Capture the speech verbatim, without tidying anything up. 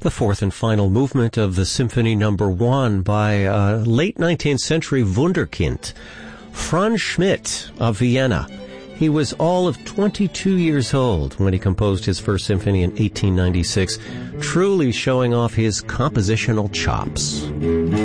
the fourth and final movement of the Symphony Number One by uh, late nineteenth century wunderkind, Franz Schmidt of Vienna. He was all of twenty-two years old when he composed his first symphony in eighteen ninety-six, truly showing off his compositional chops.